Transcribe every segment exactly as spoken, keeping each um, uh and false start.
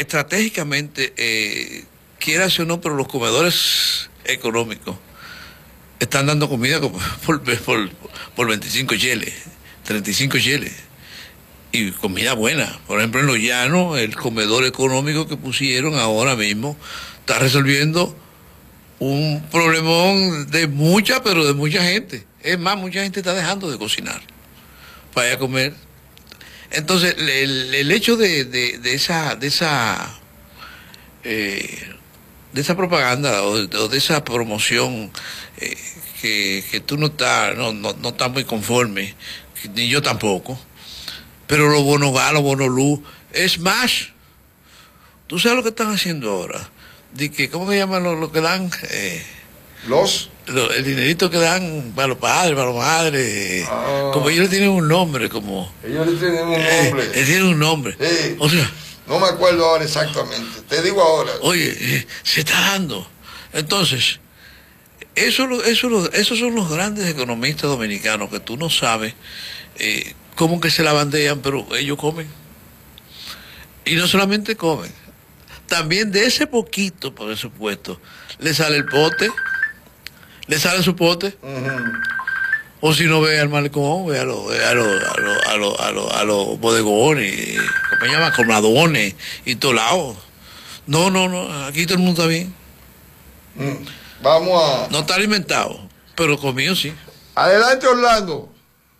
estratégicamente, eh, quieras o no, pero los comedores económicos están dando comida como por, por, por veinticinco yeles, treinta y cinco yeles. Y comida buena. Por ejemplo, en Los Llanos, el comedor económico que pusieron ahora mismo está resolviendo un problemón de mucha, pero de mucha gente. Es más, mucha gente está dejando de cocinar para ir a comer. Entonces, el, el hecho de, de, de esa, de esa, eh, de esa propaganda o de, o de esa promoción eh, que, que tú no estás, no, no, no estás muy conforme, ni yo tampoco. Pero los bonos gas, los bonos luz, es más. ¿Tú sabes lo que están haciendo ahora? De que, ¿cómo se llaman lo, lo que dan? Eh, ¿Los? Lo, el dinerito que dan para los padres, para los madres. Ah. Como ellos tienen un nombre, como... Ellos le tienen un eh, nombre. Eh, tienen un nombre. Sí. O sea... No me acuerdo ahora exactamente. Te digo ahora. Oye, eh, se está dando. Entonces, eso, eso, esos son los grandes economistas dominicanos que tú no sabes eh, cómo que se la bandean, pero ellos comen. Y no solamente comen. También de ese poquito, por supuesto, le sale el pote, le sale su pote. Uh-huh. O si no, ve al malecón, ve a los a los a los a los a los, a los bodegones, ¿cómo se llama? Colmadones y todos lados. No, no, no, aquí todo el mundo está bien. Mm. Vamos a... No está alimentado, pero comido sí. Adelante, Orlando. O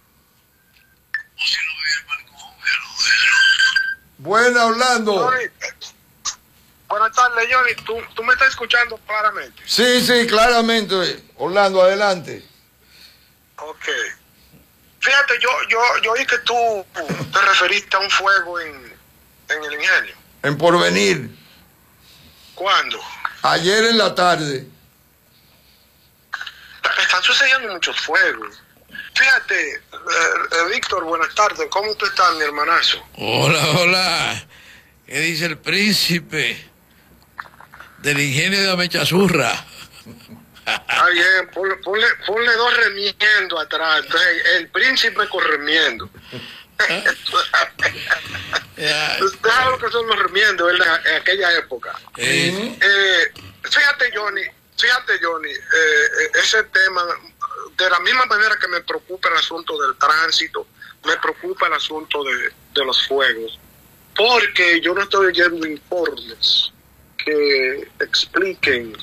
si no, ve al malecón, ve a los, ve a los... Buena, Orlando. Johnny, buenas tardes, Johnny. ¿Tú, ¿Tú me estás escuchando claramente? Sí, sí, claramente. Orlando, adelante. Ok. Fíjate, yo, yo, yo oí que tú te referiste a un fuego en, en el ingenio. En Porvenir. ¿Cuándo? Ayer en la tarde. Están sucediendo muchos fuegos. Fíjate, eh, eh, Víctor, buenas tardes. ¿Cómo tú estás, mi hermanazo? Hola, hola. ¿Qué dice el príncipe del ingenio de Amechazurra? Está bien, ponle, ponle, ponle dos remiendos atrás. Entonces, el príncipe con remiendo. Usted sabe lo que son los remiendos, ¿verdad? En aquella época. Eh, Eh, fíjate, Johnny, fíjate, Johnny, eh, ese tema, de la misma manera que me preocupa el asunto del tránsito, me preocupa el asunto de, de los fuegos, porque yo no estoy oyendo informes que expliquen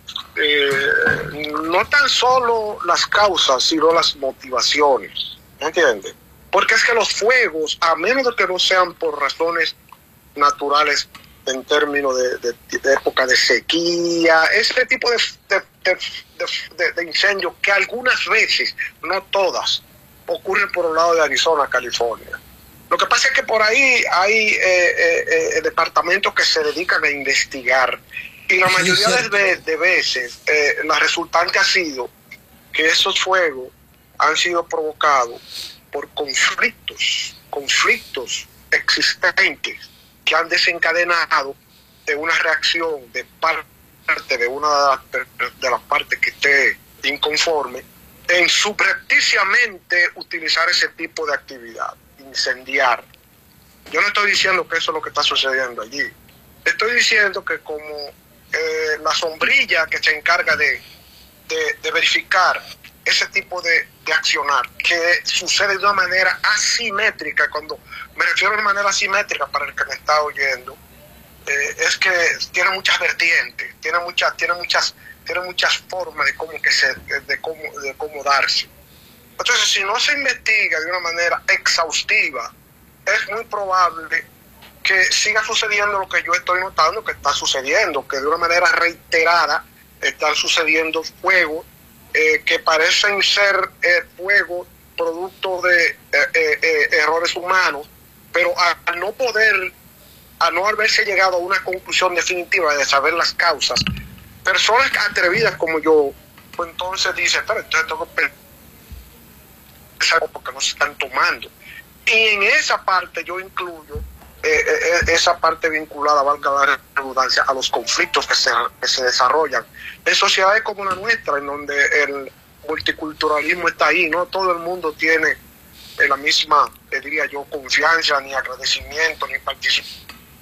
eh, no tan solo las causas, sino las motivaciones, ¿me entiendes? Porque es que los fuegos, a menos de que no sean por razones naturales en términos de, de, de época de sequía, ese tipo de, de, de, de, de incendios que algunas veces, no todas, ocurren por un lado de Arizona, California. Lo que pasa es que por ahí hay eh, eh, eh, departamentos que se dedican a investigar y la mayoría de, de veces eh, la resultante ha sido que esos fuegos han sido provocados por conflictos, conflictos existentes que han desencadenado de una reacción de parte de una de las, de las partes que esté inconforme en subrepticiamente utilizar ese tipo de actividad, incendiar. Yo no estoy diciendo que eso es lo que está sucediendo allí. Estoy diciendo que como eh, la sombrilla que se encarga de, de, de verificar ese tipo de, de accionar, que sucede de una manera asimétrica, cuando me refiero de manera asimétrica para el que me está oyendo, eh, es que tiene muchas vertientes, tiene muchas, tiene muchas, tiene muchas formas de cómo que se, de, de cómo, de cómo darse. Entonces, si no se investiga de una manera exhaustiva, es muy probable que siga sucediendo lo que yo estoy notando que está sucediendo, que de una manera reiterada están sucediendo fuegos eh, que parecen ser eh, fuegos producto de eh, eh, eh, errores humanos, pero al no poder, a no haberse llegado a una conclusión definitiva de saber las causas, personas atrevidas como yo, pues entonces dicen, pero entonces tengo que pensar porque no se están tomando. Y en esa parte yo incluyo eh, eh, esa parte vinculada, valga la redundancia, a los conflictos que se, que se desarrollan en sociedades como la nuestra, en donde el multiculturalismo está ahí, no todo el mundo tiene eh, la misma, eh, diría yo, confianza, ni agradecimiento, ni participación